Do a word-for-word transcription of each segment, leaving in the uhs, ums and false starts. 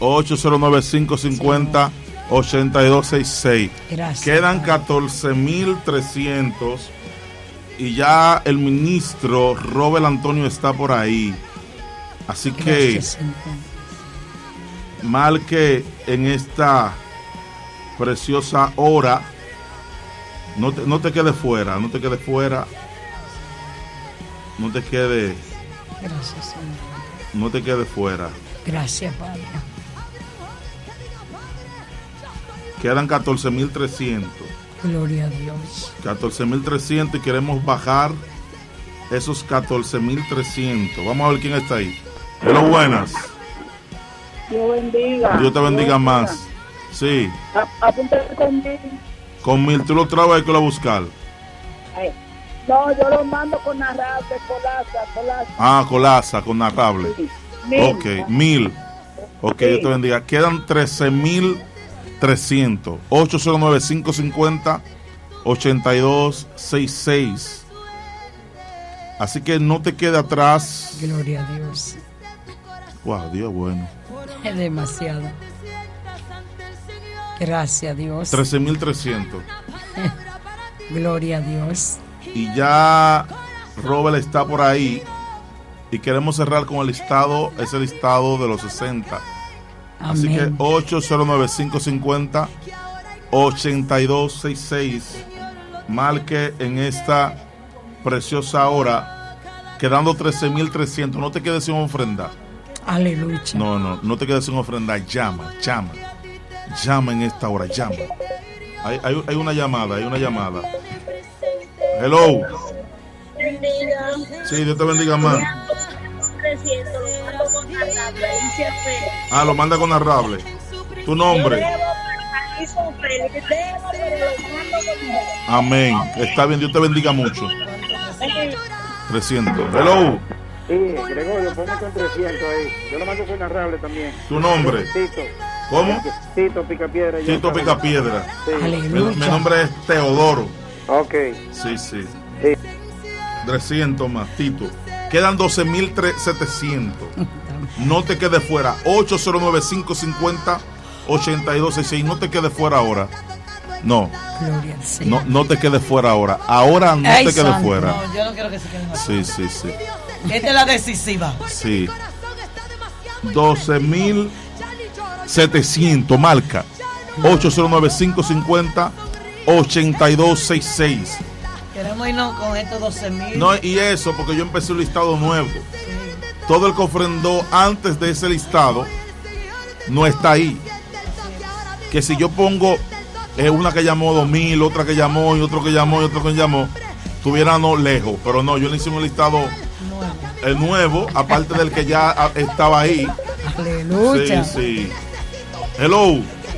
ocho cero nueve, cinco cinco cero, ocho dos seis seis. Gracias. Quedan catorce mil trescientos y ya el ministro Robert Antonio está por ahí. Así que Gracias, marque en esta preciosa hora. No te, no te quedes fuera, no te quedes fuera. No te quedes. Gracias, Señor. No te quedes fuera. Gracias, Padre. Quedan catorce mil trescientos. Gloria a Dios. catorce mil trescientos y queremos bajar esos catorce mil trescientos. Vamos a ver quién está ahí. Hello, buenas. Dios bendiga. Dios te bendiga más. Sí. Apúntate conmigo. Con mil, tú lo traes que lo buscar. Ay. No, yo lo mando con narrable, colaza, colaza. Ah, colaza, con narrable. Sí. Mil. Ok, mil. Ok, Sí. Dios te bendiga. Quedan trece mil trescientos. ocho cero nueve, cinco cinco cero, ocho dos seis seis. Así que no te quede atrás. Gloria a Dios. Wow, Dios bueno. Es demasiado. Gracias a Dios. trece mil trescientos. Gloria a Dios. Y ya Robert está por ahí. Y queremos cerrar con el listado, ese listado de los sesenta. Así que Amén. ocho cero nueve, cinco cinco cero, ocho dos seis seis. Marque en esta preciosa hora, quedando trece mil trescientos. No te quedes sin ofrenda. Aleluya. No, no, no te quedes sin ofrenda. Llama, llama. Llama en esta hora, llama. Hay, hay, hay una llamada, hay una llamada. Hello. Sí, Dios te bendiga más. Ah, lo manda con narrable. Tu nombre. Amén. Está bien, Dios te bendiga mucho. trescientos. Hello. Sí, Gregorio, ponme con trescientos ahí. Yo lo mando con narrable también. Tu nombre. Tito. ¿Cómo? Tito Picapiedra. Tito Picapiedra. Sí. Mi, Aleluya. mi nombre es Teodoro. Ok. Sí, sí. Sí. trescientos más, Tito. Quedan doce mil setecientos. No te quedes fuera. ocho cero nueve, cinco cinco cero, ocho dos seis seis. No te quedes fuera ahora. No. Gloria al Señor. No, no te quedes fuera ahora. Ahora no Ay, te quedes santo. fuera. No, yo no quiero que se queden así. Sí, sí, sí. Esta es la decisiva. Sí. doce mil setecientos. Marca. ocho cero nueve, cinco cinco cero, ocho dos seis seis. Queremos irnos con estos doce mil. No, y eso porque yo empecé un listado nuevo. Todo el que ofrendó antes de ese listado no está ahí. Que si yo pongo eh, una que llamó dos mil, otra que llamó y otro que llamó y otro que llamó, estuviéramos lejos. Pero no, yo le hice un listado Nuevo. el nuevo, aparte del que ya a, estaba ahí. Aleluya. Sí, sí. Hello,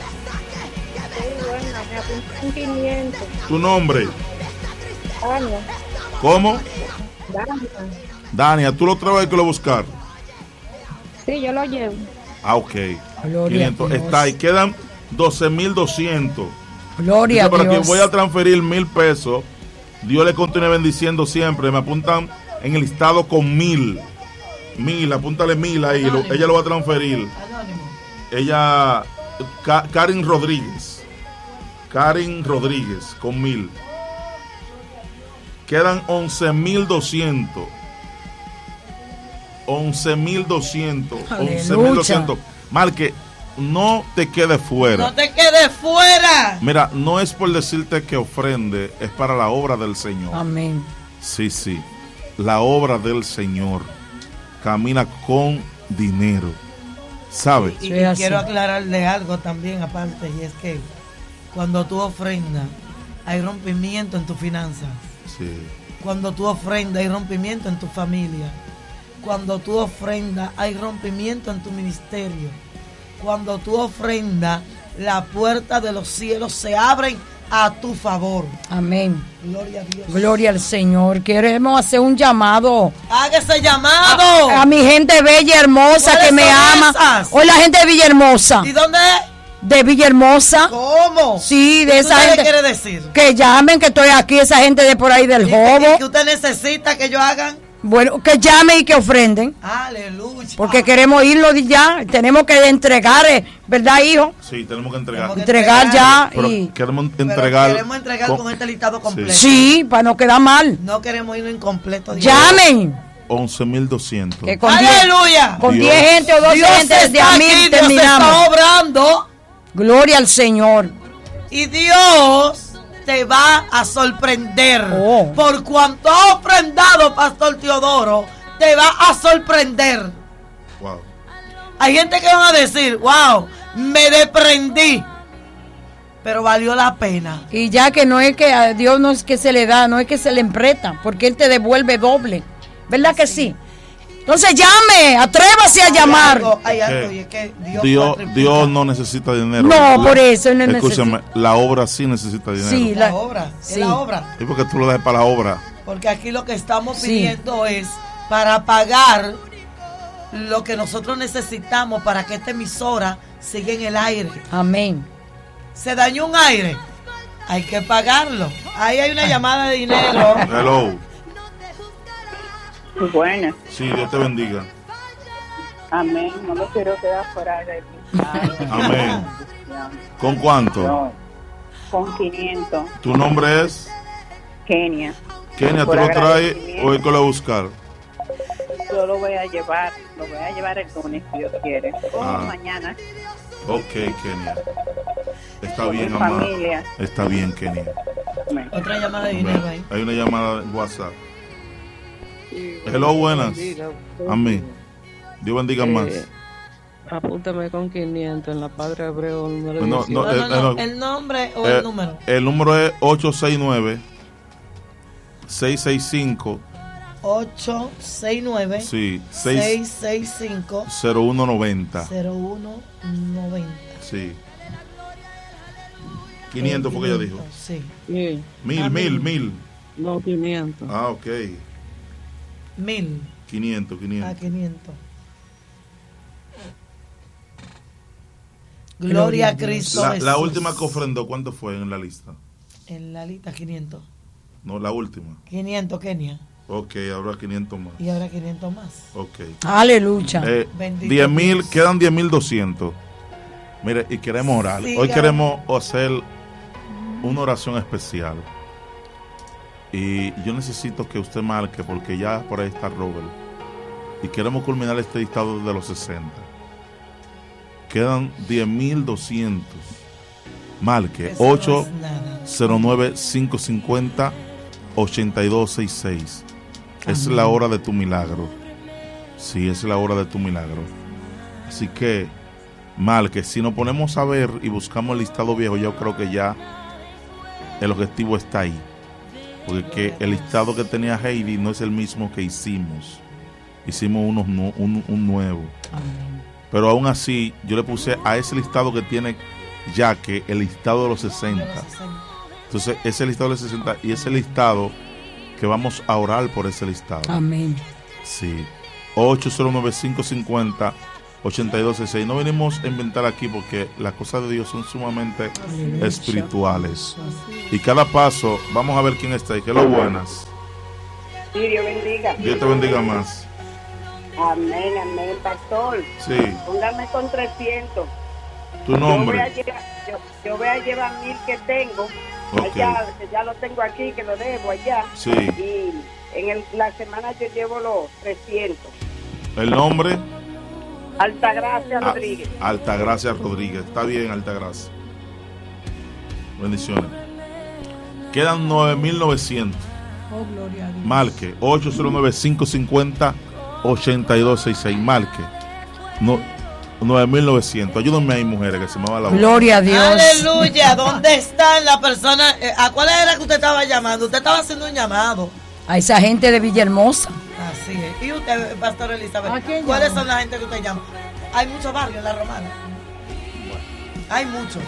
quinientos. tu nombre. Años. ¿Cómo? Dania. Dania, tú lo traes que lo buscar. Sí, yo lo llevo. Ah, ok. Gloria a quinientos. Dios. Está ahí. Quedan doce mil doscientos. Gloria Dice, a para quien Dios. voy a transferir mil pesos, Dios le continúe bendiciendo siempre. Me apuntan en el listado con mil. Mil, apúntale mil ahí. Lo, ella lo va a transferir. Anónimo. Ella, Ka- Karin Rodríguez. Karin Rodríguez con mil. Quedan once mil doscientos. once mil doscientos. once mil doscientos. Marque, no te quedes fuera. No te quedes fuera. Mira, no es por decirte que ofrende, es para la obra del Señor. Amén. Sí, sí. La obra del Señor camina con dinero. ¿Sabes? Y, Sí, y así. quiero aclararle algo también aparte, y es que cuando tú ofrendas hay rompimiento en tu finanzas. Sí. Cuando tú ofrendas hay rompimiento en tu familia. Cuando tú ofrendas hay rompimiento en tu ministerio. Cuando tú ofrendas, la puerta de los cielos se abren a tu favor. Amén. Gloria a Dios. Gloria al Señor. Queremos hacer un llamado Haga ese llamado. a mi gente bella y hermosa ¿Cuáles que me son ama. esas? Hoy la gente de Villahermosa. ¿Y dónde es? De Villahermosa. ¿Cómo? Sí, de ¿Qué esa usted gente. le quiere decir? Que llamen, que estoy aquí, esa gente de por ahí del ¿Y qué- Jobo. y que usted necesita que yo hagan? Bueno, que llamen y que ofrenden. Aleluya. Porque queremos irlo de ya. Tenemos que entregar, eh, ¿verdad, hijo? Sí, tenemos que entregar. Tenemos que Entregar ya. Pero Y queremos Pero entregar. queremos entregar con, con este listado completo. sí, para no quedar mal. No queremos irlo incompleto. Dios. Llamen. once mil doscientos. Que con diez Aleluya. con Dios. diez gente o doce Dios gente de está a aquí, mil Dios está terminamos. obrando Gloria al Señor. y Dios te va a sorprender. Oh. Por cuanto ha ofrendado, Pastor Teodoro, te va a sorprender. Wow. Hay gente que van a decir, wow, me desprendí, pero valió la pena. Y ya que no es que a Dios no es que se le da, no es que se le empresta, porque Él te devuelve doble. ¿Verdad que sí? Entonces llame, atrévase a llamar. Hay algo, hay algo, ¿Qué? y es que Dios, Dios, cuatriplica. Dios no necesita dinero. No, La- por eso Él no Escúchame, necesita. la obra sí necesita dinero. Sí. la, la- obra, es sí. la obra. ¿Y por qué tú lo dejas para la obra? Porque aquí lo que estamos Sí. pidiendo es para pagar lo que nosotros necesitamos para que esta emisora siga en el aire. Amén. Se dañó un aire, hay que pagarlo. Ahí hay una llamada de dinero. Hello. Buenas. Sí, Dios te bendiga. Amén. No me quiero quedar fuera de ti. Amén. ¿Con cuánto? No. Con quinientos. ¿Tu nombre es? Kenia. Kenia, ¿tú Por lo traes agradecimiento. o hay que lo a buscar? Yo lo voy a llevar. Lo voy a llevar el lunes, si Dios quiere. O Ah. mañana. Ok, Kenia. Está Con bien, mi amada. familia. Está bien, Kenia. Amén. Otra llamada de dinero ahí. Hay una llamada en WhatsApp. Hello, buenas. Amén. Dios bendiga más. Eh, apúntame con quinientos en la Padre Hebreo número No, dieciocho. no, No, eh, no, no, eh, no. el nombre o Eh, el número. El número es ocho seis nueve, seis seis cinco, ocho seis nueve, sí, seis seis seis cinco, cero uno noventa. cero uno noventa. Sí. quinientos porque ella dijo. Sí. Sí, Mil, Ah, mil, mil. mil. no quinientos. Ah, ok. Mil quinientos, a quinientos. quinientos. Gloria a Cristo La, Jesús. la última que ofrendó, ¿cuánto fue en la lista? En la lista quinientos. No, la última. quinientos, Kenia. Ok, habrá quinientos más. Y ahora quinientos más. Ok. Aleluya. Eh, Bendito diez mil, Dios. quedan diez mil doscientos. Mire, y queremos orar. Siga. Hoy queremos hacer una oración especial. Y yo necesito que usted marque, porque ya por ahí está Robert. Y queremos culminar este listado de los sesenta. Quedan diez mil doscientos. Marque Eso no ocho es nada. cero nueve, cinco cinco cero, ocho dos seis seis. Es la hora de tu milagro. Sí, es la hora de tu milagro. Así que, mal que si nos ponemos a ver y buscamos el listado viejo, yo creo que ya el objetivo está ahí. Porque que el listado que tenía Heidi no es el mismo que hicimos. Hicimos unos nu- un, un nuevo. Pero aún así, yo le puse a ese listado que tiene ya que el listado de los sesenta. Entonces, ese listado de los sesenta y ese listado que vamos a orar por ese listado. Amén. Sí. ocho cero nueve, cinco cinco cero, ocho dos seis seis. No venimos a inventar aquí porque las cosas de Dios son sumamente espirituales. Y cada paso, vamos a ver quién está ahí. Que lo buenas. Sí, Dios bendiga. Dios te bendiga más. Amén, amén, pastor. Sí. Póngame con trescientos. Tu Yo voy, a nombre. llevar, yo, yo voy a llevar mil que tengo. Ok. Allá, que ya lo tengo aquí, que lo debo allá. Sí. Y en el, la semana yo llevo los trescientos. El nombre. Altagracia Ah, Rodríguez. Altagracia Rodríguez. Está bien, Altagracia. Bendiciones. Quedan nueve mil novecientos. Oh, gloria a Dios. Marque ocho cero nueve, cinco cinco cero, ocho dos seis seis. Marque no, nueve mil novecientos. Ayúdenme ahí, mujeres, que se me va la voz. Gloria a Dios. Aleluya. ¿Dónde está la persona? Eh, ¿A cuál era que usted estaba llamando? Usted estaba haciendo un llamado. A esa gente de Villahermosa. Así es. ¿Y usted, Pastor Elizabeth? ¿A quién ¿Cuáles llama? son las gente que usted llama? Hay muchos barrios en La Romana. Hay muchos.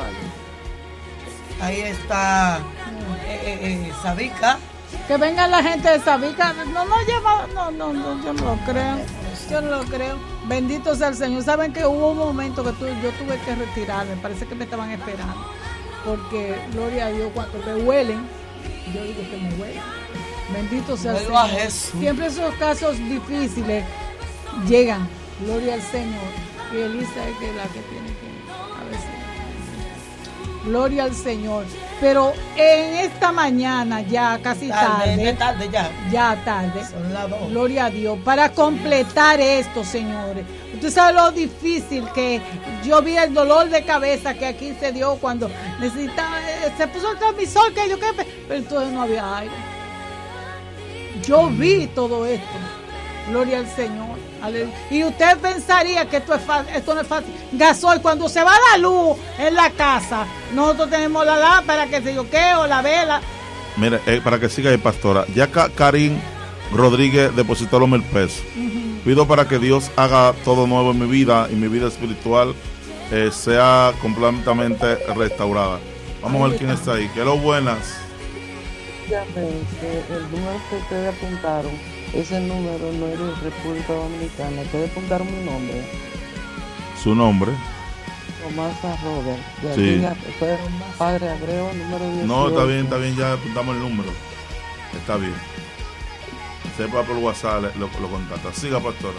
Ahí está eh, eh, eh, Sabica. Que venga la gente de Sabica. No, no lleva. No, no, no, yo no lo creo. Yo no lo creo. Bendito sea el Señor. Saben que hubo un momento que tu, yo tuve que retirarme. Parece que me estaban esperando. Porque, gloria a Dios, cuando me huelen, yo digo que me huelen. Bendito sea el Vuelvo a Señor. Jesús. Siempre esos casos difíciles llegan. Gloria al Señor. Y Elisa es que la que tiene que a veces. Gloria al Señor. Pero en esta mañana, ya casi Tarde, tarde, tarde ya. ya tarde, Son las dos. gloria a Dios, para completar esto, señores. Usted sabe lo difícil que yo vi, el dolor de cabeza que aquí se dio cuando necesitaba, eh, se puso el transmisor, que yo que, pero entonces no había aire. Yo vi todo esto. Gloria al Señor. Aleluya. Y usted pensaría que esto es fácil, esto no es fácil. Gasoil, cuando se va la luz en la casa, nosotros tenemos la lámpara, que se yo qué, o la vela. Mire, eh, para que siga ahí, pastora. Ya Ka- Karim Rodríguez depositó los mil pesos. Uh-huh. Pido para que Dios haga todo nuevo en mi vida y mi vida espiritual eh, sea completamente restaurada. Vamos a ver quién está ahí. Quiero buenas. Ya ven que el número que ustedes apuntaron, ese número no es de República Dominicana. Ustedes apuntaron mi nombre. Su nombre. Tomás Robert. De Sí. aquí ya fue Padre Abreu, número dieciocho. No, está bien, está bien, ya apuntamos el número. Está bien. Sepa por WhatsApp, lo, lo contacta. Siga, pastora.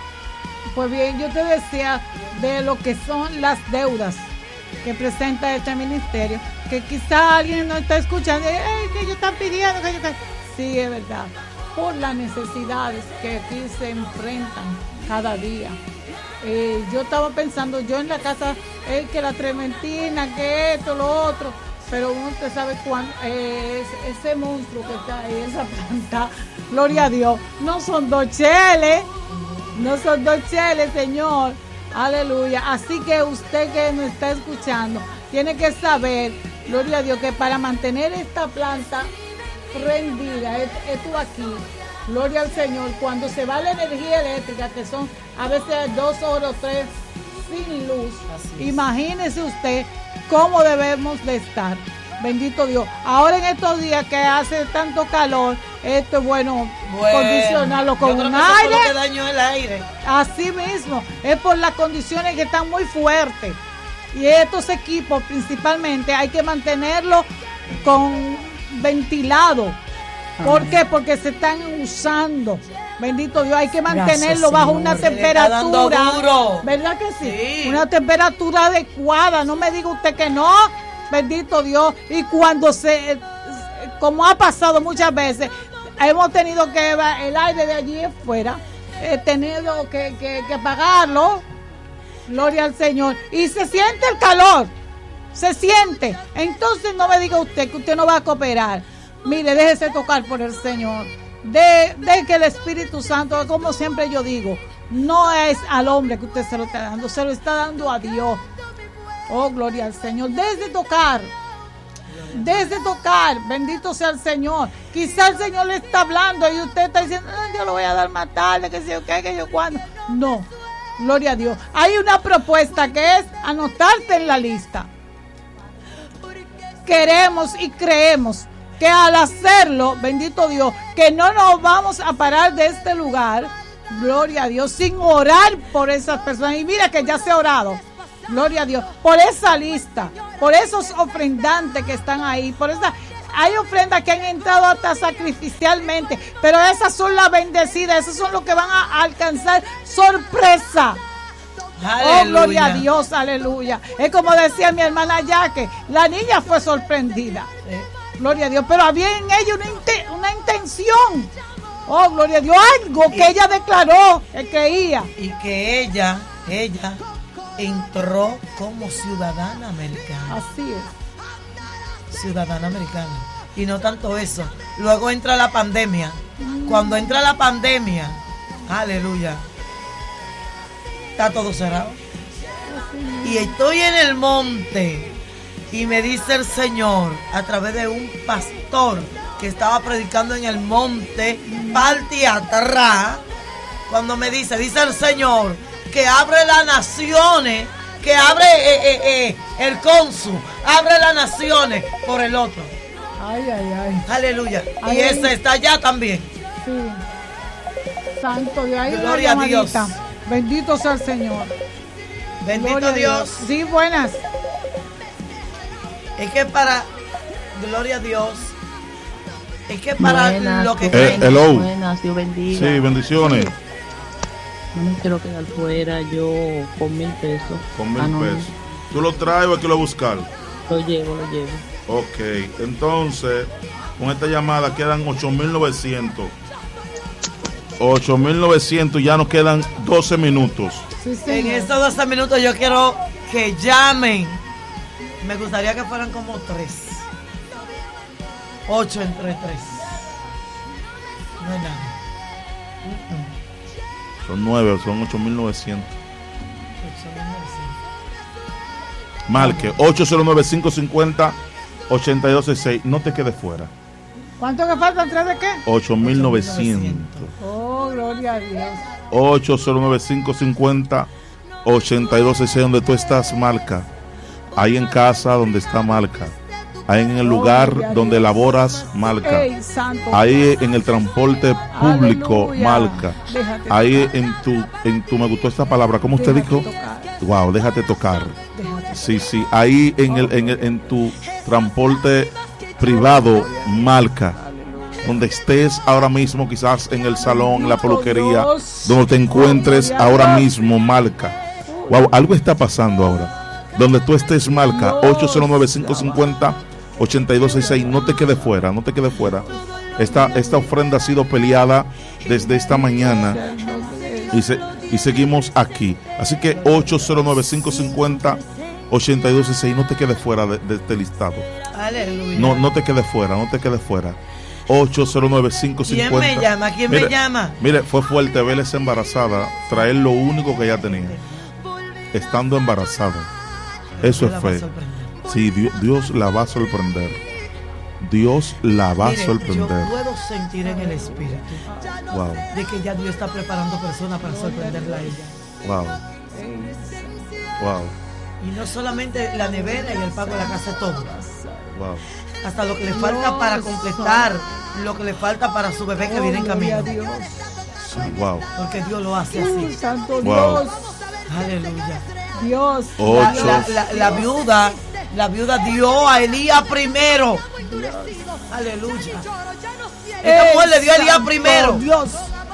Pues bien, yo te decía de lo que son las deudas que presenta este ministerio, que quizá alguien no está escuchando, "Ey, que ellos están pidiendo, que ellos están-". Sí, es verdad, por las necesidades que aquí se enfrentan cada día. Eh, yo estaba pensando, yo en la casa, eh, que la trementina, que esto, lo otro, pero uno te sabe cuándo, eh, ese, ese monstruo que está ahí, esa planta, gloria a Dios, no son dos cheles, no son dos cheles, Señor, aleluya. Así que usted que nos está escuchando, tiene que saber, gloria a Dios, que para mantener esta planta prendida, esto aquí, gloria al Señor, cuando se va la energía eléctrica, que son a veces dos horas o tres sin luz, imagínese usted cómo debemos de estar. Bendito Dios. Ahora en estos días que hace tanto calor, esto es bueno, Bueno, condicionarlo con yo creo un que eso fue aire. lo que dañó el aire. Así mismo, es por las condiciones que están muy fuertes. Y estos equipos principalmente hay que mantenerlos con ventilado. ¿Por qué? Porque se están usando. Bendito Dios, hay que mantenerlo Gracias, bajo Señor. una Se le está dando temperatura. duro. ¿Verdad que sí? Sí. Una temperatura adecuada. No me diga usted que no. Bendito Dios. Y cuando se, como ha pasado muchas veces, hemos tenido que el aire de allí afuera, he tenido que, que, que apagarlo. Gloria al Señor. Y se siente el calor. Se siente. Entonces no me diga usted que usted no va a cooperar. Mire, déjese tocar por el Señor. De, de que el Espíritu Santo, como siempre yo digo, no es al hombre que usted se lo está dando, se lo está dando a Dios. Oh, gloria al Señor. Desde tocar, desde tocar, bendito sea el Señor. Quizá el Señor le está hablando y usted está diciendo, ah, yo lo voy a dar más tarde, que sé yo qué, que yo cuándo. No, gloria a Dios. Hay una propuesta que es anotarte en la lista. Queremos y creemos que al hacerlo, bendito Dios, que no nos vamos a parar de este lugar, gloria a Dios, sin orar por esas personas. Y mira que ya se ha orado, gloria a Dios, por esa lista, por esos ofrendantes que están ahí, por esa, hay ofrendas que han entrado hasta sacrificialmente, pero esas son las bendecidas, esas son los que van a alcanzar sorpresa. Aleluya. Oh, gloria a Dios, aleluya. Es como decía mi hermana Yaque, la niña fue sorprendida. Sí. Gloria a Dios, pero había en ella una, inte- una intención. Oh, gloria a Dios, algo que ella declaró que creía. Y que ella, ella entró como ciudadana americana. Así es. Ciudadana americana. Y no tanto eso. Luego entra la pandemia. Cuando entra la pandemia, aleluya, está todo cerrado. Y estoy en el monte. Y me dice el Señor, a través de un pastor que estaba predicando en el monte, parte atrás, cuando me dice, dice el Señor, que abre las naciones, que abre eh, eh, eh, el cónsul, abre las naciones por el otro. Ay, ay, ay. Aleluya. Ay, y ay. ese está allá también. Sí. Santo Dios, hay una Gloria a Dios. llamadita. Bendito sea el Señor. Bendito Gloria a Dios. Sí, buenas. Es que para, gloria a Dios, Es que para Buenas, lo que Eh, creen. hello. Buenas, Dios bendiga. Sí, bendiciones. No me quiero quedar fuera, yo con mil pesos. Con mil Ah, no, pesos. ¿Tú lo traes o aquí lo voy a buscar? Lo llevo, lo llevo. Ok, entonces, con esta llamada quedan ocho mil novecientos. ocho mil novecientos, ya nos quedan doce minutos. Sí, En señor. estos doce minutos yo quiero que llamen. Me gustaría que fueran como tres. Ocho entre tres. No hay nada. Mm-mm. Son nueve, son ocho mil novecientos. Ocho mil novecientos. Marque ocho cero nueve, cinco cinco cero, ocho dos seis seis. No te quedes fuera. ¿Cuánto que faltan? ¿Tres de qué? ocho mil novecientos. Oh, gloria a Dios. ocho cero nueve, cinco cinco cero, ocho dos seis seis. Donde tú estás, marca. Ahí en casa, donde está, marca. Ahí en el lugar donde laboras, marca. Ey, santo. Ahí en el transporte público, Aleluya. marca. Déjate Ahí tocar. en tu, en tu, me gustó esta palabra. ¿Cómo usted Déjate dijo? tocar. Wow, déjate tocar. Déjate. Sí, sí. Ahí en el, en el, en tu transporte privado, marca. Donde estés ahora mismo, quizás en el salón, en la peluquería, donde te encuentres ahora mismo, marca. Wow, algo está pasando ahora. Donde tú estés, marca ocho cero nueve, cinco cinco cero, ocho dos seis seis. No te quedes fuera, no te quedes fuera. Esta, esta ofrenda ha sido peleada desde esta mañana y, se, y seguimos aquí. Así que ocho cero nueve, cinco cinco cero, ocho dos seis seis. No te quedes fuera de, de este listado. Aleluya. No, no te quedes fuera, no te quedes fuera. ocho cero nueve, cinco cinco cero. ¿Quién me llama? ¿Quién me llama? Mire, fue fuerte verles embarazada, traer lo único que ella tenía, estando embarazada. Eso Dios la es va a fe. sorprender. Sí, Dios, Dios la va a sorprender. Dios la va a Mire, sorprender. yo puedo sentir en el espíritu Wow, de que ya Dios está preparando personas para sorprenderla a ella. wow, wow, Y no solamente la nevera y el pago de la casa, todo. wow. Hasta lo que le falta para completar, lo que le falta para su bebé que viene en Gloria a camino. Dios. Sí, wow. Porque Dios lo hace Uh, así. santo Wow. Dios. Aleluya. Dios. La, Ocho. la- la- la viuda, la viuda dio a Elías primero. Aleluya. Esta mujer le dio a Elías Santo primero. Dios.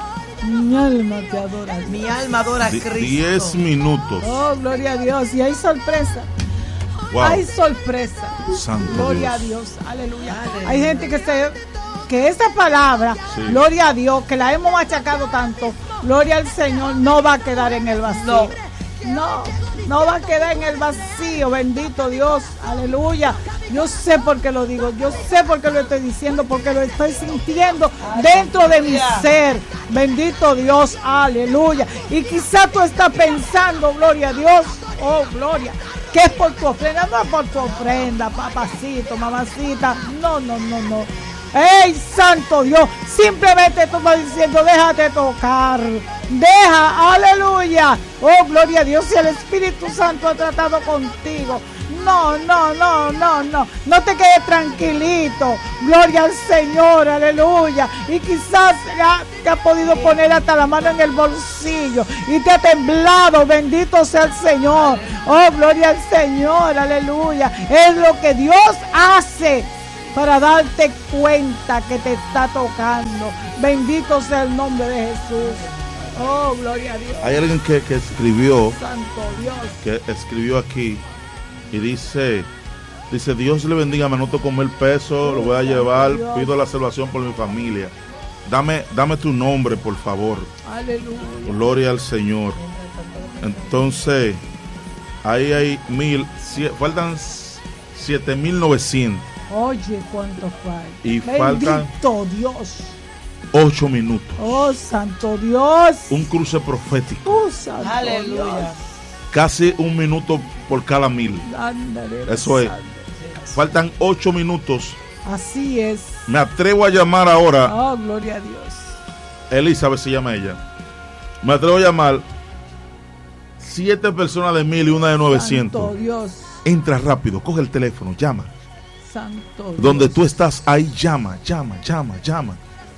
Mi alma te adora. Mi alma adora a Di- Cristo. Diez minutos. Oh, gloria a Dios. Y hay sorpresa. Wow. Hay sorpresa. Santo Gloria a Dios. Dios. Aleluya. Aleluya. Hay gente que se que esa palabra, Sí. gloria a Dios, que la hemos machacado tanto, gloria al Señor, no va a quedar en el vacío. No, no va a quedar en el vacío, bendito Dios, aleluya. Yo sé por qué lo digo, yo sé por qué lo estoy diciendo, porque lo estoy sintiendo dentro de mi ser, bendito Dios, aleluya. Y quizá tú estás pensando, gloria a Dios, oh gloria, que es por tu ofrenda, no es por tu ofrenda, papacito, mamacita, no, no, no, no. ¡Ey, santo Dios! Simplemente tú vas diciendo, déjate tocar. Deja, aleluya. Oh, gloria a Dios, si el Espíritu Santo ha tratado contigo. No, no, no, no, no. No te quedes tranquilito. Gloria al Señor, aleluya. Y quizás ya te ha podido poner hasta la mano en el bolsillo y te ha temblado. Bendito sea el Señor. Oh, gloria al Señor, aleluya. Es lo que Dios hace para darte cuenta que te está tocando. Bendito sea el nombre de Jesús. Oh, gloria a Dios. Hay alguien que, que escribió, Santo Dios. que escribió aquí y dice, dice, Dios le bendiga, me anoto con mil pesos, lo voy a llevar, pido la salvación por mi familia. Dame, dame tu nombre, por favor. Aleluya. Gloria al Señor. Entonces, ahí hay mil, sie- faltan siete mil novecientos. Oye, cuánto falta. Y Bendito Dios. Ocho minutos. Oh, santo Dios. Un cruce profético. Oh, santo Aleluya. Casi un minuto por cada mil. Dios. Ándale, Eso es. santo. Faltan ocho minutos. Así es. Me atrevo a llamar ahora. Oh, gloria a Dios. Elizabeth se llama ella. Me atrevo a llamar siete personas de mil y una de novecientos. Santo Dios. Entra rápido, coge el teléfono, llama. Santo Dios. Donde tú estás, ahí llama, llama, llama, llama.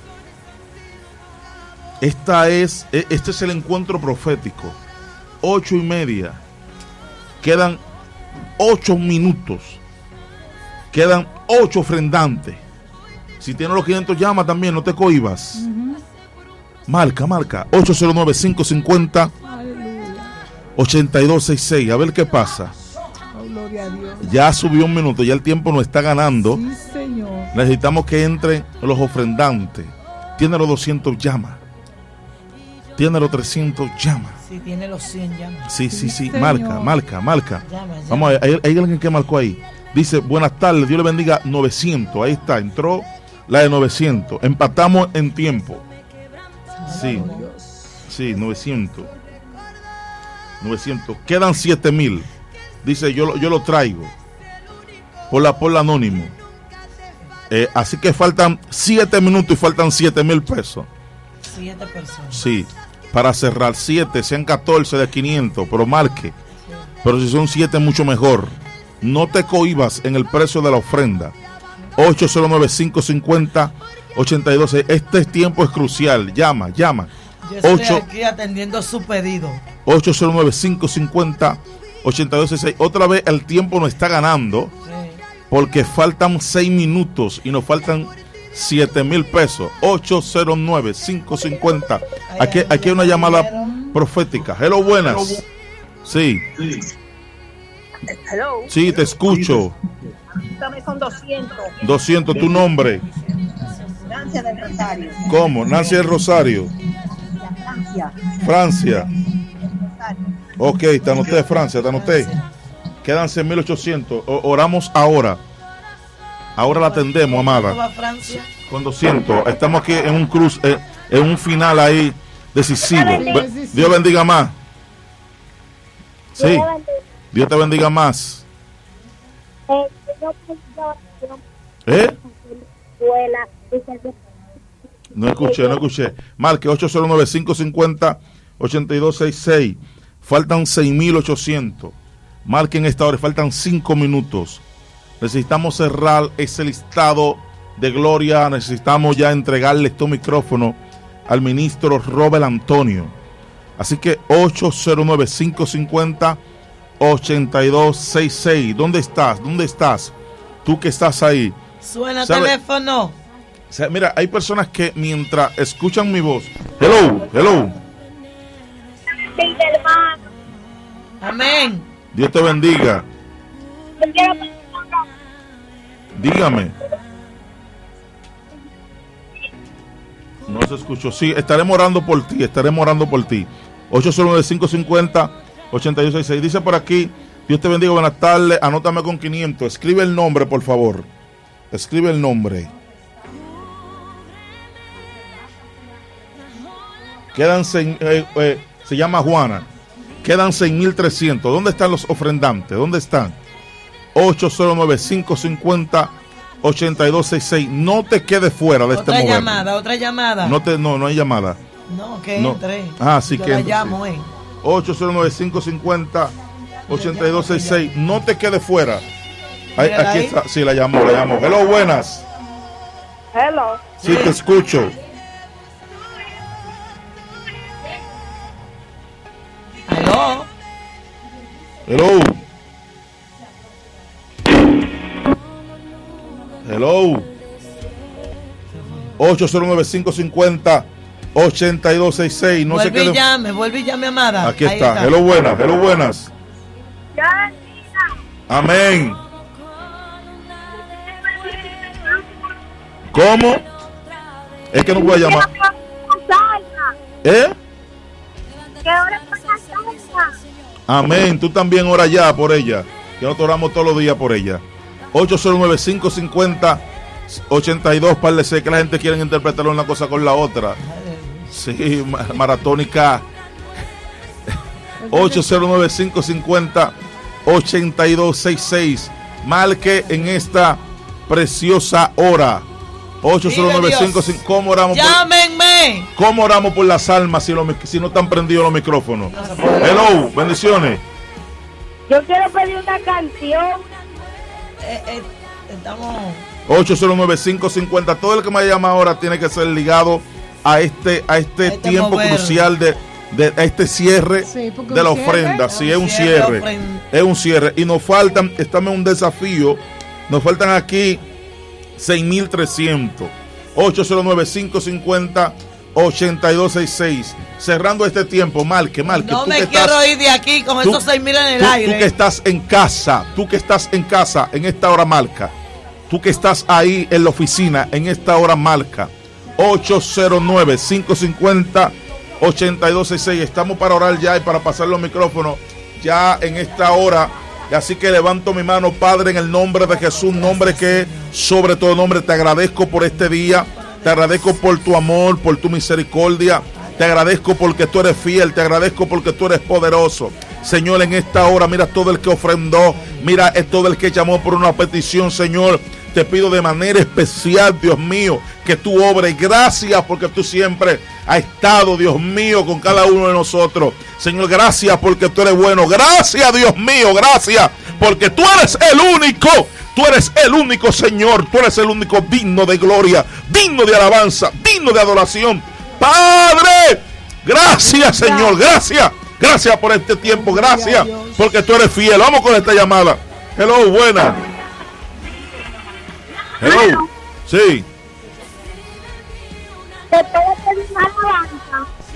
Esta es, e- este es el encuentro profético. Ocho y media. Quedan ocho minutos. Quedan ocho ofrendantes. Si tienes los quinientos, llama también, no te cohibas. Uh-huh. Marca, marca. ocho cero nueve, cinco cinco cero, ocho dos seis seis. A ver qué pasa. Oh, gloria a Dios. Ya subió un minuto, ya el tiempo nos está ganando. Sí, señor. Necesitamos que entren los ofrendantes. Tiene los doscientos, llama. Tiene los trescientos, llama. Si tiene los cien, llama. Sí, sí, sí, sí marca, marca, marca. Llama, llama. Vamos a ver, hay, hay alguien que marcó ahí. Dice, buenas tardes, Dios le bendiga, novecientos. Ahí está, entró la de novecientos. Empatamos en tiempo. Sí, sí, novecientos. novecientos. Quedan siete mil. Dice, yo, yo lo traigo. Por la, por la anónimo. Eh, así que faltan siete minutos y faltan siete mil pesos. Siete personas. Sí, para cerrar siete, sean catorce de quinientos, pero marque. Sí. Pero si son siete, mucho mejor. No te cohibas en el precio de la ofrenda. ocho cero nueve, cinco cinco cero, ocho dos. Este tiempo es crucial. Llama, llama. Yo estoy ocho, aquí atendiendo su pedido. ocho cero nueve, cinco cinco cero, ocho dos seis seis. Otra vez el tiempo nos está ganando. Sí. Porque faltan seis minutos y nos faltan siete mil pesos. ocho cero nueve, cinco cinco cero. Aquí, aquí hay una llamada profética. Hello, buenas. Sí. Hello. Sí, te escucho. Dame con doscientos. doscientos, tu nombre. Francia del Rosario. ¿Cómo? Nancy del Rosario. Francia. Francia. Ok, te anoté, Francia, te anoté. Quedan seis mil ochocientos. Oramos ahora. Ahora la atendemos, amada. Con doscientos. Estamos aquí en un cruz, eh, en un final ahí decisivo. Dios bendiga más. Sí. Dios te bendiga más. ¿Eh? No escuché, no escuché. Marque ocho cero nueve, cinco cinco cero, ocho dos seis seis. Faltan seis mil ochocientos. Marquen esta hora, faltan cinco minutos. Necesitamos cerrar ese listado de gloria. Necesitamos ya entregarle este micrófono al ministro Robert Antonio. Así que ocho cero nueve, cinco cinco cero, ocho dos seis seis. ¿Dónde estás? ¿Dónde estás? Tú que estás ahí. Suena teléfono. O sea, mira, hay personas que mientras escuchan mi voz. Hello, hello. Amén. Dios te bendiga. Dígame. No se escuchó. Sí, estaremos orando por ti, estaremos orando por ti. ocho cero nueve, cinco cinco cero, ocho dos seis seis. Dice por aquí, Dios te bendiga, buenas tardes, anótame con quinientos. Escribe el nombre, por favor. Escribe el nombre. Quedan seis, eh, eh, se llama Juana. Quedan seis mil trescientos. ¿Dónde están los ofrendantes? ¿Dónde están? ocho cero nueve, cinco cinco cero, ocho dos seis seis. No te quedes fuera de otra este momento. Otra llamada, otra llamada. No, te, no, no hay llamada. No, que no. entre. Ah, sí Yo que la entre. llamo, Sí. eh. ocho cero nueve, cinco cinco cero, ocho dos seis seis. No te quedes fuera. Ahí, aquí ahí. está. Sí, la llamó, la llamó. Hello, buenas. Hello. Sí, te escucho. Aló. Hello. Hello. ocho cero nueve, cinco cinco cero, ocho dos seis seis. No vuelve se quede. y llame, vuelve y llame, amada. Aquí está. está. Hello, buenas. Hello, buenas. Amén. ¿Cómo? Es que no voy a llamar. ¿Eh? Amén. Tú también ora ya por ella. Que nosotros oramos todos los días por ella. ocho cero nueve, cinco cinco cero, ocho dos. Parece que la gente quiere interpretar una cosa con la otra. Sí, maratónica. ocho cero nueve, cinco cinco cero, ocho dos seis seis. Marque en esta preciosa hora. ocho cero nueve cinco cinco. ¿Cómo oramos? Llámenme. Por, ¿Cómo oramos por las almas si, lo, si no están prendidos los micrófonos? Hello, bendiciones. Yo quiero pedir una canción. Eh, eh, estamos. ocho cero nueve, cinco cinco cero. Todo el que me llama ahora tiene que ser ligado a este, a este, este tiempo mover. crucial de, de a este cierre sí, de la ofrenda. Sí, es un cierre. cierre es un cierre. Y nos faltan, estamos en un desafío. Nos faltan aquí seis mil trescientos. ocho cero nueve, cinco cinco cero, ocho dos seis seis. Cerrando este tiempo, Marque, Marque. No tú me que quiero estás, ir de aquí con tú, esos seis mil en el tú, aire. Tú que estás en casa, tú que estás en casa en esta hora marca. Tú que estás ahí en la oficina en esta hora marca. ocho cero nueve, cinco cinco cero, ocho dos seis seis. Estamos para orar ya y para pasar los micrófonos ya en esta hora. Así que levanto mi mano, Padre, en el nombre de Jesús, nombre que sobre todo nombre. Te agradezco por este día, te agradezco por tu amor, por tu misericordia, te agradezco porque tú eres fiel, te agradezco porque tú eres poderoso. Señor, en esta hora, mira todo el que ofrendó, mira todo el que llamó por una petición, Señor. Te pido de manera especial, Dios mío, que tú obres. Gracias porque tú siempre has estado, Dios mío, con cada uno de nosotros. Señor, gracias porque tú eres bueno. Gracias, Dios mío, gracias porque tú eres el único. Tú eres el único, Señor. Tú eres el único digno de gloria, digno de alabanza, digno de adoración. Padre, gracias, Señor, gracias. Gracias por este tiempo, gracias porque tú eres fiel. Vamos con esta llamada. Hello, buena. Hello. Sí. ¿Te puedo pedir una alabanza?